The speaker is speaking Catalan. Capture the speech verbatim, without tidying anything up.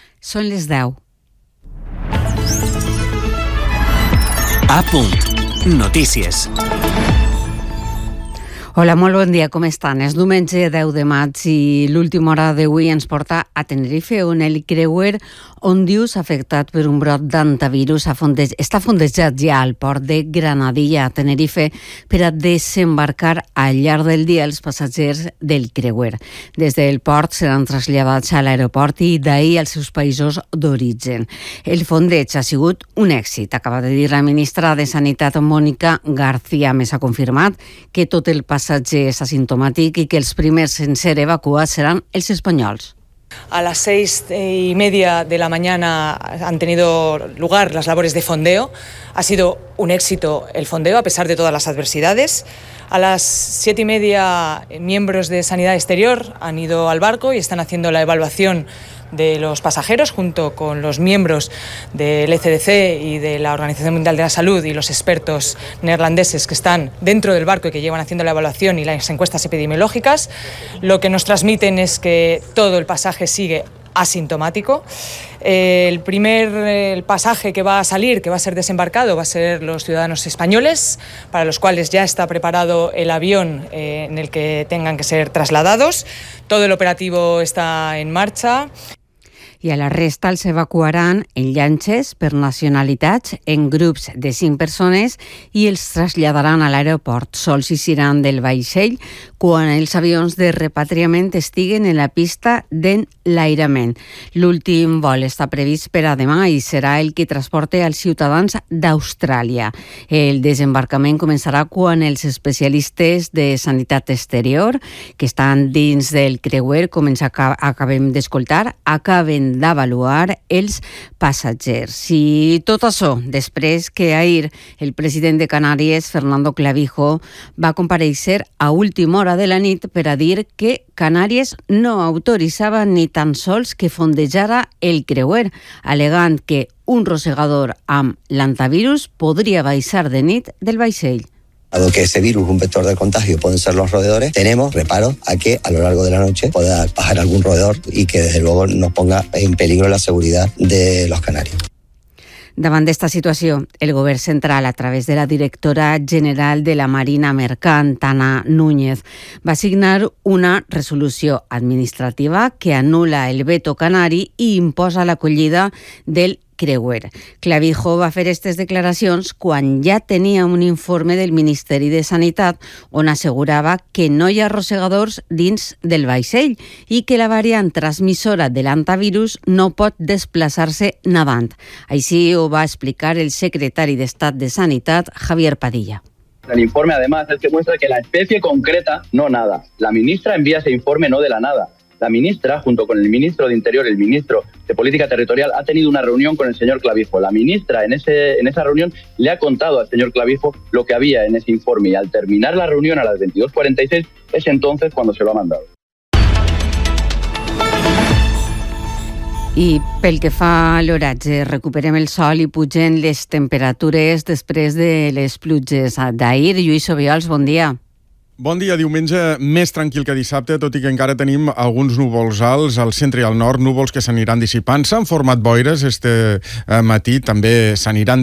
Són les deu. A punt. Notícies. Hola, molt bon dia, com estan? És diumenge deu de maig i l'última hora d'avui ens porta a Tenerife, on el creuer Ondius, afectat per un brot d'antivirus, fonde... està fondejat ja al port de Granadilla, a Tenerife, per a desembarcar al llarg del dia els passatgers del creuer. Des del port seran traslladats a l'aeroport i d'ahir als seus països d'origen. El fondeig ha sigut un èxit, acaba de dir la ministra de Sanitat, Mónica García. Més ha confirmat que tot el passatger és asimptomàtic y que els primers en ser evacuats seran els espanyols. A las seis y media de la mañana han tenido lugar las labores de fondeo. Ha sido un éxito el fondeo a pesar de todas las adversidades. A las siete y media miembros de Sanidad Exterior han ido al barco y están haciendo la evaluación de los pasajeros junto con los miembros del E C D C y de la Organización Mundial de la Salud y los expertos neerlandeses que están dentro del barco y que llevan haciendo la evaluación y las encuestas epidemiológicas. Lo que nos transmiten es que todo el pasaje sigue asintomático. El primer el pasaje que va a salir, que va a ser desembarcado, va a ser los ciudadanos españoles, para los cuales ya está preparado el avión eh, en el que tengan que ser trasladados. Todo el operativo está en marcha. I a la resta els evacuaran en llanxes per nacionalitats en grups de cinc persones i els traslladaran a l'aeroport. Sols hi seran del vaixell quan els avions de repatriament estiguen en la pista d'enlairament. L'últim vol està previst per a demà i serà el que transporta els ciutadans d'Austràlia. El desembarcament començarà quan els especialistes de sanitat exterior que estan dins del creuer, com ens acabem d'escoltar, acaben d'avaluar els passatgers. I tot això, després que ahir el president de Canàries, Fernando Clavijo, va comparèixer a última hora de la nit per a dir que Canàries no autoritzava ni tan sols que fondejara el creuer, alegant que un rosegador amb l'antivirus podria baixar de nit del vaixell. Dado que ese virus, un vector de contagio, pueden ser los roedores, tenemos reparo a que a lo largo de la noche pueda bajar algún roedor y que desde luego nos ponga en peligro la seguridad de los canarios. Davant d'esta situació, el govern central, a través de la directora general de la Marina Mercant, Ana Núñez, va signar una resolució administrativa que anul·la el veto canari i imposa l'acollida del creuer. Clavijo va fer aquestes declaracions quan ja tenia un informe del Ministeri de Sanitat on assegurava que no hi ha rosegadors dins del vaixell i que la variant transmissora de l'antivirus no pot desplaçar-se nadant. Així ho va explicar el secretari d'Estat de Sanitat, Javier Padilla. El informe, además, es que muestra que la especie concreta no nada. La ministra envía ese informe no de la nada. La ministra, junto con el ministro de Interior, el ministro de Política Territorial, ha tenido una reunión con el señor Clavijo. La ministra en, ese, en esa reunión le ha contado al señor Clavijo lo que había en ese informe y al terminar la reunión a las veintidós cuarenta y seis es entonces cuando se lo ha mandado. I pel que fa a l'oratge, recuperem el sol i pugen les temperatures després de les pluges d'ahir. Lluís Obiols, bon dia. Bon dia, diumenge més tranquil que dissabte, tot i que encara tenim alguns núvols alts al centre i al nord, núvols que s'aniran dissipant. S'han format boires este matí, també s'aniran